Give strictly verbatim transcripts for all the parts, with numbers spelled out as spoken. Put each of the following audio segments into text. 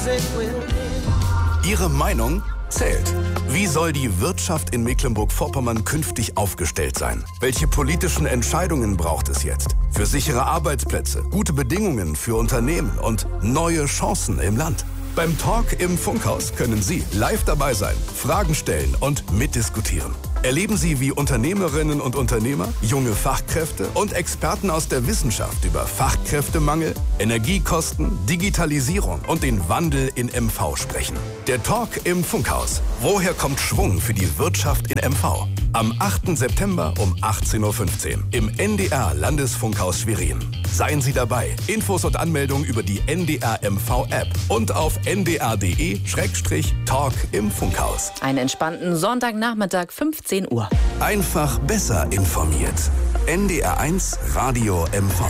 Ihre Meinung zählt. Wie soll die Wirtschaft in Mecklenburg-Vorpommern künftig aufgestellt sein? Welche politischen Entscheidungen braucht es jetzt? Für sichere Arbeitsplätze, gute Bedingungen für Unternehmen und neue Chancen im Land. Beim Talk im Funkhaus können Sie live dabei sein, Fragen stellen und mitdiskutieren. Erleben Sie, wie Unternehmerinnen und Unternehmer, junge Fachkräfte und Experten aus der Wissenschaft über Fachkräftemangel, Energiekosten, Digitalisierung und den Wandel in M V sprechen. Der Talk im Funkhaus. Woher kommt Schwung für die Wirtschaft in M V? Am achten September um achtzehn Uhr fünfzehn im N D R Landesfunkhaus Schwerin. Seien Sie dabei. Infos und Anmeldung über die N D R M V App und auf n d r punkt d e Schrägstrich Talk im Funkhaus. Einen entspannten Sonntagnachmittag, fünfzehn Uhr. Einfach besser informiert. N D R eins Radio M V.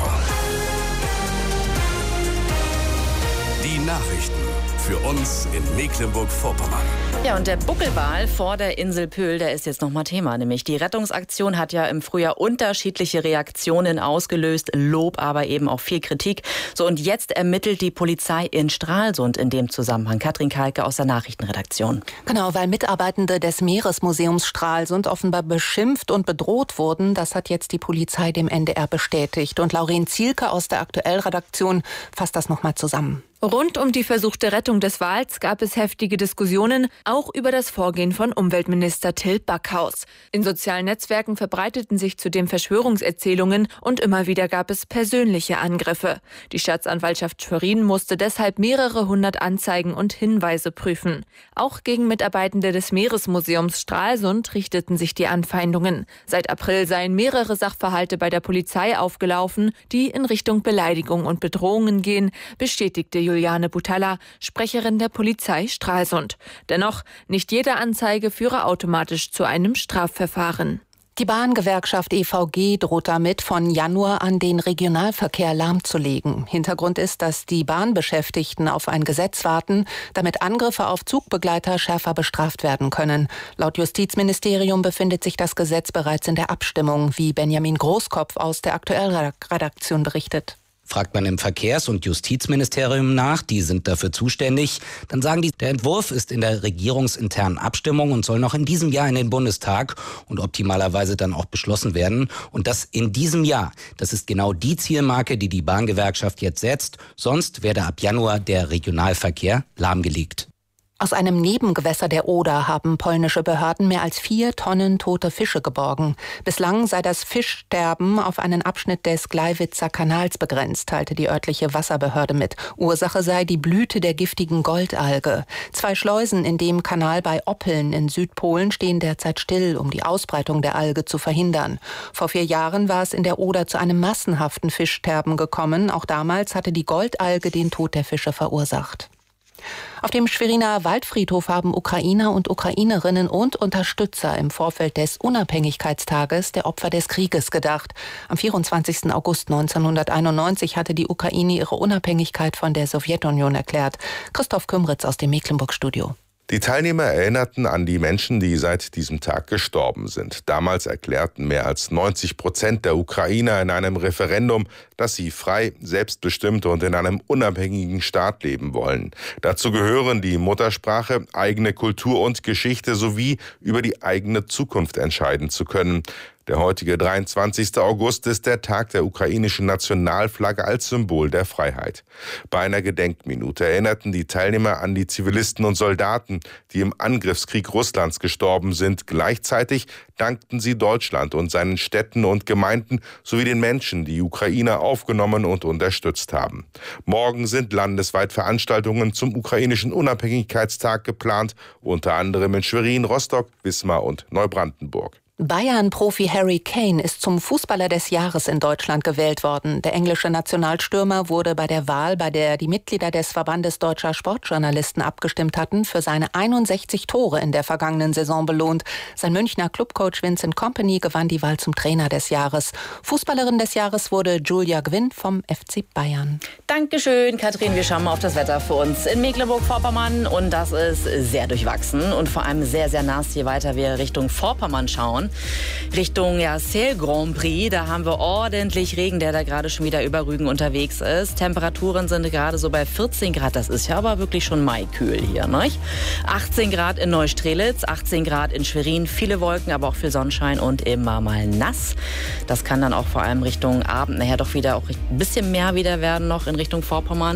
Die Nachrichten für uns in Mecklenburg-Vorpommern. Ja, und der Buckelwal vor der Insel Pöhl, der ist jetzt nochmal Thema. Nämlich die Rettungsaktion hat ja im Frühjahr unterschiedliche Reaktionen ausgelöst. Lob, aber eben auch viel Kritik. So, und jetzt ermittelt die Polizei in Stralsund in dem Zusammenhang. Katrin Kalke aus der Nachrichtenredaktion. Genau, weil Mitarbeitende des Meeresmuseums Stralsund offenbar beschimpft und bedroht wurden. Das hat jetzt die Polizei dem N D R bestätigt. Und Lauren Zielke aus der Aktuell-Redaktion fasst das nochmal zusammen. Rund um die versuchte Rettung des Wals gab es heftige Diskussionen, auch über das Vorgehen von Umweltminister Till Backhaus. In sozialen Netzwerken verbreiteten sich zudem Verschwörungserzählungen und immer wieder gab es persönliche Angriffe. Die Staatsanwaltschaft Schwerin musste deshalb mehrere hundert Anzeigen und Hinweise prüfen. Auch gegen Mitarbeitende des Meeresmuseums Stralsund richteten sich die Anfeindungen. Seit April seien mehrere Sachverhalte bei der Polizei aufgelaufen, die in Richtung Beleidigung und Bedrohungen gehen, bestätigte Juliane Butalla, Sprecherin der Polizei Stralsund. Dennoch, nicht jede Anzeige führe automatisch zu einem Strafverfahren. Die Bahngewerkschaft E V G droht damit, von Januar an den Regionalverkehr lahmzulegen. Hintergrund ist, dass die Bahnbeschäftigten auf ein Gesetz warten, damit Angriffe auf Zugbegleiter schärfer bestraft werden können. Laut Justizministerium befindet sich das Gesetz bereits in der Abstimmung, wie Benjamin Großkopf aus der Aktuell-Redaktion berichtet. Fragt man im Verkehrs- und Justizministerium nach, die sind dafür zuständig, dann sagen die, der Entwurf ist in der regierungsinternen Abstimmung und soll noch in diesem Jahr in den Bundestag und optimalerweise dann auch beschlossen werden. Und das in diesem Jahr, das ist genau die Zielmarke, die die Bahngewerkschaft jetzt setzt. Sonst werde ab Januar der Regionalverkehr lahmgelegt. Aus einem Nebengewässer der Oder haben polnische Behörden mehr als vier Tonnen tote Fische geborgen. Bislang sei das Fischsterben auf einen Abschnitt des Gleiwitzer Kanals begrenzt, teilte die örtliche Wasserbehörde mit. Ursache sei die Blüte der giftigen Goldalge. Zwei Schleusen in dem Kanal bei Oppeln in Südpolen stehen derzeit still, um die Ausbreitung der Alge zu verhindern. Vor vier Jahren war es in der Oder zu einem massenhaften Fischsterben gekommen. Auch damals hatte die Goldalge den Tod der Fische verursacht. Auf dem Schweriner Waldfriedhof haben Ukrainer und Ukrainerinnen und Unterstützer im Vorfeld des Unabhängigkeitstages der Opfer des Krieges gedacht. Am vierundzwanzigsten August neunzehnhunderteinundneunzig hatte die Ukraine ihre Unabhängigkeit von der Sowjetunion erklärt. Christoph Kümritz aus dem Mecklenburg-Studio. Die Teilnehmer erinnerten an die Menschen, die seit diesem Tag gestorben sind. Damals erklärten mehr als neunzig Prozent der Ukrainer in einem Referendum, dass sie frei, selbstbestimmt und in einem unabhängigen Staat leben wollen. Dazu gehören die Muttersprache, eigene Kultur und Geschichte sowie über die eigene Zukunft entscheiden zu können. Der heutige dreiundzwanzigste August ist der Tag der ukrainischen Nationalflagge als Symbol der Freiheit. Bei einer Gedenkminute erinnerten die Teilnehmer an die Zivilisten und Soldaten, die im Angriffskrieg Russlands gestorben sind. Gleichzeitig dankten sie Deutschland und seinen Städten und Gemeinden sowie den Menschen, die Ukrainer aufgenommen und unterstützt haben. Morgen sind landesweit Veranstaltungen zum ukrainischen Unabhängigkeitstag geplant, unter anderem in Schwerin, Rostock, Wismar und Neubrandenburg. Bayern-Profi Harry Kane ist zum Fußballer des Jahres in Deutschland gewählt worden. Der englische Nationalstürmer wurde bei der Wahl, bei der die Mitglieder des Verbandes deutscher Sportjournalisten abgestimmt hatten, für seine einundsechzig Tore in der vergangenen Saison belohnt. Sein Münchner Clubcoach Vincent Kompany gewann die Wahl zum Trainer des Jahres. Fußballerin des Jahres wurde Julia Gwynn vom F C Bayern. Dankeschön, Katrin. Wir schauen mal auf das Wetter für uns in Mecklenburg-Vorpommern. Und das ist sehr durchwachsen und vor allem sehr, sehr nass, je weiter wir Richtung Vorpommern schauen. Richtung ja, Sail Grand Prix, da haben wir ordentlich Regen, der da gerade schon wieder über Rügen unterwegs ist. Temperaturen sind gerade so bei vierzehn Grad, das ist ja aber wirklich schon Maikühl hier, ne? achtzehn Grad in Neustrelitz, achtzehn Grad in Schwerin, viele Wolken, aber auch viel Sonnenschein und immer mal nass. Das kann dann auch vor allem Richtung Abend nachher doch wieder auch ein bisschen mehr wieder werden noch in Richtung Vorpommern.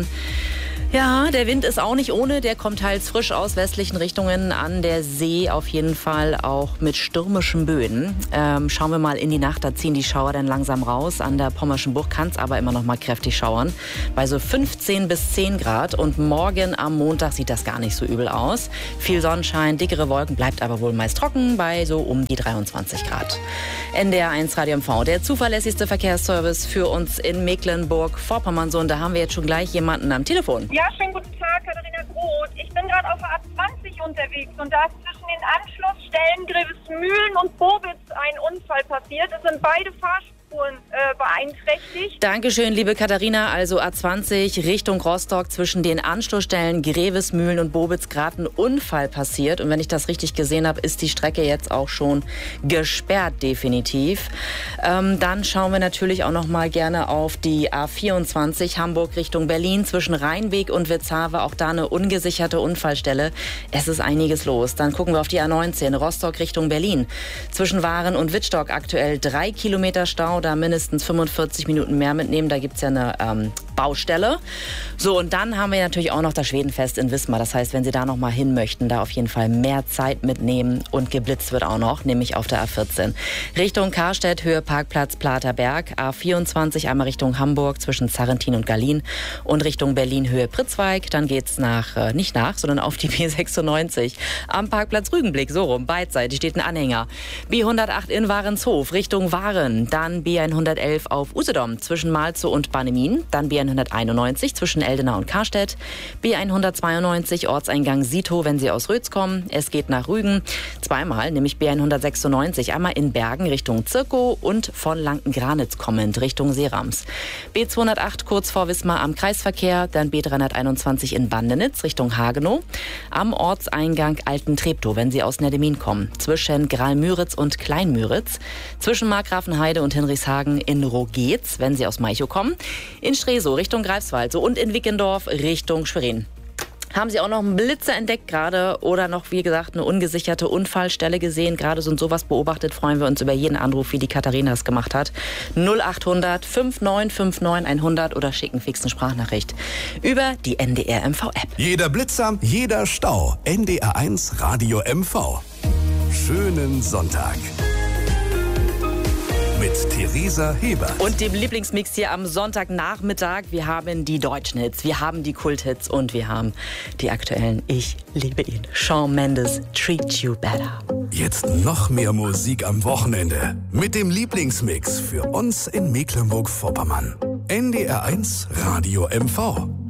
Ja, der Wind ist auch nicht ohne, der kommt teils frisch aus westlichen Richtungen an der See, auf jeden Fall auch mit stürmischen Böen. Ähm, schauen wir mal in die Nacht, da ziehen die Schauer dann langsam raus. An der Pommerschen Bucht kann es aber immer noch mal kräftig schauern, bei so fünfzehn bis zehn Grad. Und morgen am Montag sieht das gar nicht so übel aus. Viel Sonnenschein, dickere Wolken, bleibt aber wohl meist trocken bei so um die dreiundzwanzig Grad. N D R eins Radio M V, der zuverlässigste Verkehrsservice für uns in Mecklenburg-Vorpommern. So, und da haben wir jetzt schon gleich jemanden am Telefon. Ja, schönen guten Tag, Katharina Groth. Ich bin gerade auf der A zwanzig unterwegs und da ist zwischen den Anschlussstellen Grevesmühlen und Bobitz ein Unfall passiert. Es sind beide Fahrspuren äh, beeinträchtigt. Dankeschön, liebe Katharina. Also A zwanzig Richtung Rostock zwischen den Anschlussstellen Grevesmühlen und Bobitz gerade ein Unfall passiert. Und wenn ich das richtig gesehen habe, ist die Strecke jetzt auch schon gesperrt, definitiv. Ähm, dann schauen wir natürlich auch noch mal gerne auf die A vierundzwanzig Hamburg Richtung Berlin zwischen Rheinweg und Witzhawe. Auch da eine ungesicherte Unfallstelle. Es ist einiges los. Dann gucken wir auf die A neunzehn Rostock Richtung Berlin. Zwischen Waren und Wittstock aktuell drei Kilometer Stau. Da mindestens fünfundvierzig Minuten mehr mitnehmen. Da gibt es ja eine ähm, Baustelle. So, und dann haben wir natürlich auch noch das Schwedenfest in Wismar. Das heißt, wenn Sie da noch mal hin möchten, da auf jeden Fall mehr Zeit mitnehmen. Und geblitzt wird auch noch, nämlich auf der A vierzehn. Richtung Karstedt, Höhe Parkplatz Platerberg. A vierundzwanzig einmal Richtung Hamburg zwischen Zarrentin und Gallien. Und Richtung Berlin, Höhe Pritzweig. Dann geht's nach, äh, nicht nach, sondern auf die B sechsundneunzig. Am Parkplatz Rügenblick, so rum, beidseitig steht ein Anhänger. B hundertacht in Warenshof, Richtung Waren. Dann B hundertelf auf Usedom zwischen Malzow und Bannemin. Dann B hunderteinundneunzig zwischen Eldena und Karstedt. B hundertzweiundneunzig Ortseingang Sito, wenn Sie aus Rötz kommen. Es geht nach Rügen. Zweimal, nämlich B hundertsechsundneunzig. Einmal in Bergen Richtung Zirkow und von Lanken-Granitz kommend Richtung Seerams. B zweihundertacht kurz vor Wismar am Kreisverkehr. Dann B dreihunderteinundzwanzig in Bandenitz Richtung Hagenow. Am Ortseingang Alten-Treptow, wenn Sie aus Neddemin kommen. Zwischen Graal-Müritz und Klein-Müritz. Zwischen Markgrafenheide und Hinrichshagen in Rogetz, wenn Sie aus Malchow kommen. In Stresow Richtung Greifswald so und in Wickendorf Richtung Schwerin. Haben Sie auch noch einen Blitzer entdeckt gerade oder noch, wie gesagt, eine ungesicherte Unfallstelle gesehen? Gerade so und sowas beobachtet, freuen wir uns über jeden Anruf, wie die Katharina es gemacht hat. null achthundert fünfundneunzig neunundfünfzig hundert oder schicken fix eine Sprachnachricht über die N D R M V-App. Jeder Blitzer, jeder Stau. N D R eins Radio M V. Schönen Sonntag. Mit Theresa Heber. Und dem Lieblingsmix hier am Sonntagnachmittag. Wir haben die deutschen Hits, wir haben die Kulthits und wir haben die aktuellen. Ich liebe ihn. Shawn Mendes, Treat You Better. Jetzt noch mehr Musik am Wochenende. Mit dem Lieblingsmix für uns in Mecklenburg-Vorpommern. N D R eins Radio M V.